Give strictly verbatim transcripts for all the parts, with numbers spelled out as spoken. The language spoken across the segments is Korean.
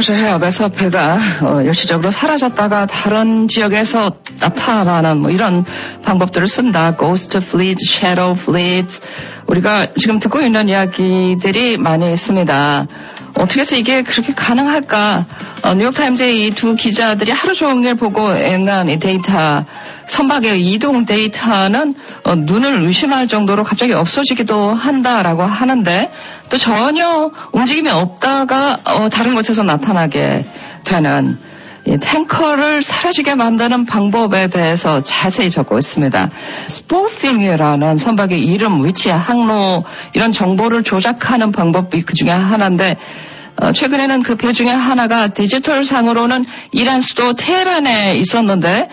호르무즈 해협에서 배가 어, 일시적으로 사라졌다가 다른 지역에서 나타나는 뭐 이런 방법들을 쓴다. Ghost Fleet, Shadow Fleet. 우리가 지금 듣고 있는 이야기들이 많이 있습니다. 어떻게 해서 이게 그렇게 가능할까? 어, 뉴욕타임즈의 이 두 기자들이 하루 종일 보고 있는 이 데이터, 선박의 이동 데이터는 어, 눈을 의심할 정도로 갑자기 없어지기도 한다라고 하는데 또 전혀 움직임이 없다가 어, 다른 곳에서 나타나게 되는 이 탱커를 사라지게 만드는 방법에 대해서 자세히 적고 있습니다. 스포핑이라는 선박의 이름, 위치, 항로 이런 정보를 조작하는 방법이 그 중에 하나인데 어, 최근에는 그 배 중에 하나가 디지털 상으로는 이란 수도 테헤란에 있었는데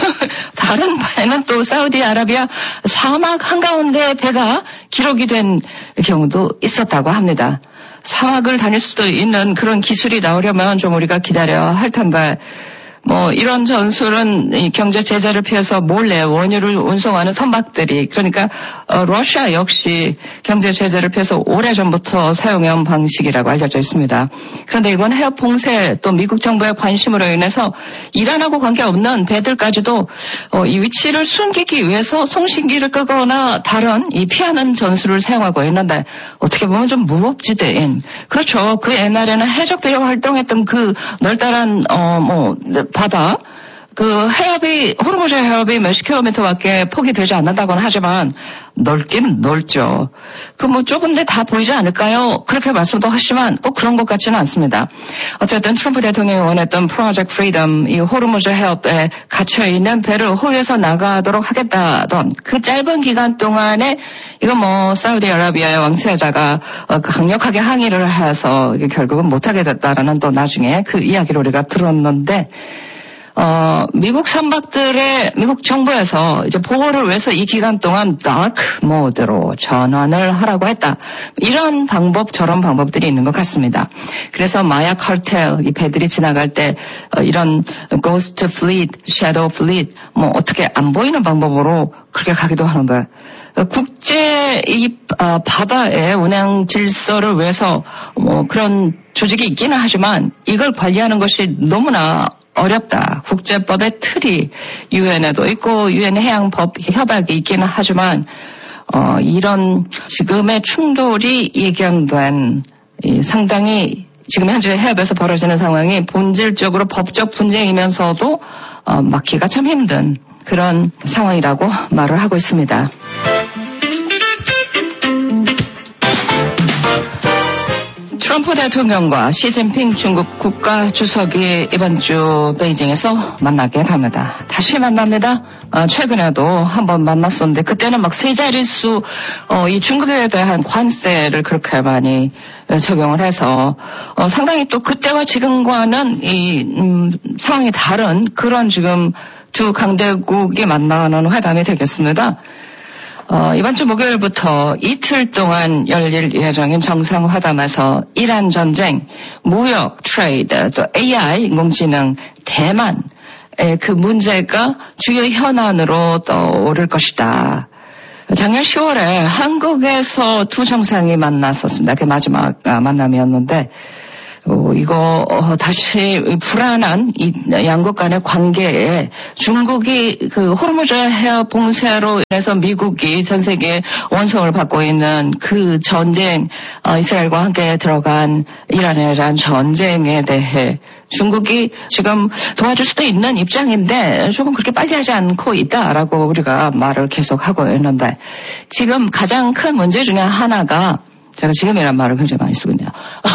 다른 배는 또 사우디아라비아 사막 한가운데 배가 기록이 된 경우도 있었다고 합니다. 사막을 다닐 수도 있는 그런 기술이 나오려면 좀 우리가 기다려야 할 텐데 뭐 이런 전술은 이 경제 제재를 피해서 몰래 원유를 운송하는 선박들이 그러니까 어, 러시아 역시 경제 제재를 피해서 오래전부터 사용해온 방식이라고 알려져 있습니다. 그런데 이번 해협 봉쇄 또 미국 정부의 관심으로 인해서 이란하고 관계없는 배들까지도 어, 이 위치를 숨기기 위해서 송신기를 끄거나 다른 이 피하는 전술을 사용하고 있는데 어떻게 보면 좀 무법지대인 그렇죠. 그 옛날에는 해적들이 활동했던 그 널따란 어 뭐 바다, 그 해협이, 호르무즈 해협이 몇십 킬로미터밖에 폭이 되지 않는다고는 하지만 넓기는 넓죠. 그 뭐 좁은데 다 보이지 않을까요? 그렇게 말씀도 하시지만 꼭 그런 것 같지는 않습니다. 어쨌든 트럼프 대통령이 원했던 프로젝트 프리덤, 이 호르무즈 해협에 갇혀있는 배를 호위해서 나가도록 하겠다던 그 짧은 기간 동안에 이거 뭐 사우디아라비아의 왕세자가 강력하게 항의를 해서 결국은 못하게 됐다라는 또 나중에 그 이야기를 우리가 들었는데 어, 미국 선박들의, 미국 정부에서 이제 보호를 위해서 이 기간 동안 다크 모드로 전환을 하라고 했다. 이런 방법, 저런 방법들이 있는 것 같습니다. 그래서 마약 카르텔, 이 배들이 지나갈 때, 어, 이런 고스트 플릿, 섀도우 플릿, 뭐 어떻게 안 보이는 방법으로 그렇게 가기도 하는데, 국제 이 어, 바다의 운행 질서를 위해서 뭐 그런 조직이 있기는 하지만 이걸 관리하는 것이 너무나 어렵다. 국제법의 틀이 유엔에도 있고 유엔 해양법 협약이 있기는 하지만 어, 이런 지금의 충돌이 예견된 이 상당히 지금 현재 해협에서 벌어지는 상황이 본질적으로 법적 분쟁이면서도 어, 막기가 참 힘든 그런 상황이라고 말을 하고 있습니다. 트럼프 대통령과 시진핑 중국 국가주석이 이번 주 베이징에서 만나게 됩니다. 다시 만납니다. 어, 최근에도 한번 만났었는데 그때는 막 세 자릿수 어, 이 중국에 대한 관세를 그렇게 많이 적용을 해서 어, 상당히 또 그때와 지금과는 이 음, 상황이 다른 그런 지금 두 강대국이 만나는 회담이 되겠습니다. 어, 이번 주 목요일부터 이틀 동안 열릴 예정인 정상회담에서 이란 전쟁, 무역, 트레이드, 또 에이아이, 인공지능, 대만의 그 문제가 주요 현안으로 떠오를 것이다. 작년 시월에 한국에서 두 정상이 만났었습니다. 그게 마지막 만남이었는데 어, 이거 어, 다시 불안한 이 양국 간의 관계에 중국이 그 호르무즈 해협 봉쇄로 인해서 미국이 전 세계 원성을 받고 있는 그 전쟁, 어, 이스라엘과 함께 들어간 이란에 대한 전쟁에 대해 중국이 지금 도와줄 수도 있는 입장인데 조금 그렇게 빨리 하지 않고 있다라고 우리가 말을 계속하고 있는데 지금 가장 큰 문제 중에 하나가 제가 지금이란 말을 굉장히 많이 쓰군요.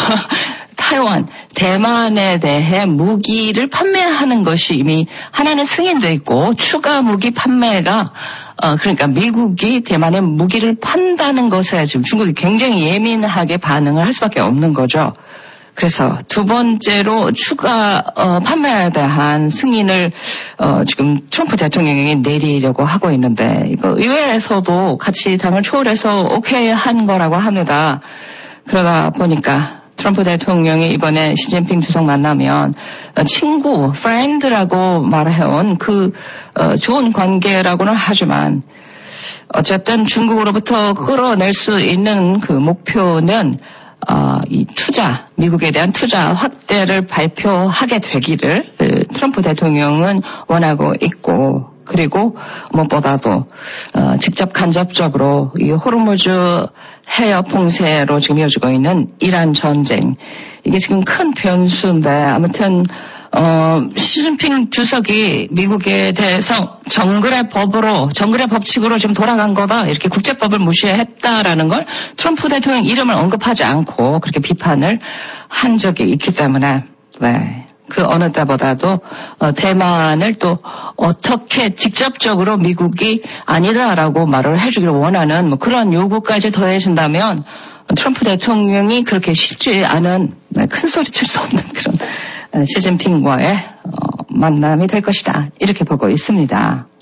타이완, 대만에 대해 무기를 판매하는 것이 이미 하나는 승인돼 있고 추가 무기 판매가 어 그러니까 미국이 대만에 무기를 판다는 것에 지금 중국이 굉장히 예민하게 반응을 할 수밖에 없는 거죠. 그래서 두 번째로 추가 어, 판매에 대한 승인을 어, 지금 트럼프 대통령이 내리려고 하고 있는데 이거 의회에서도 같이 당을 초월해서 오케이 한 거라고 합니다. 그러다 보니까 트럼프 대통령이 이번에 시진핑 주석 만나면 친구, 프렌드라고 말해온 그 어, 좋은 관계라고는 하지만 어쨌든 중국으로부터 끌어낼 수 있는 그 목표는 어, 이 투자, 미국에 대한 투자 확대를 발표하게 되기를 트럼프 대통령은 원하고 있고, 그리고 무엇보다도 어, 직접 간접적으로 이 호르무즈 해협 봉쇄로 지금 이어지고 있는 이란 전쟁, 이게 지금 큰 변수인데, 아무튼 어, 시진핑 주석이 미국에 대해서 정글의 법으로, 정글의 법칙으로 지금 돌아간 거다, 이렇게 국제법을 무시했다라는 걸 트럼프 대통령 이름을 언급하지 않고 그렇게 비판을 한 적이 있기 때문에, 네. 그 어느 때보다도 어, 대만을 또 어떻게 직접적으로 미국이 아니다라고 말을 해주기를 원하는 뭐 그런 요구까지 더해진다면 트럼프 대통령이 그렇게 쉽지 않은, 네, 큰 소리 칠 수 없는 그런 시진핑과의 어, 만남이 될 것이다, 이렇게 보고 있습니다.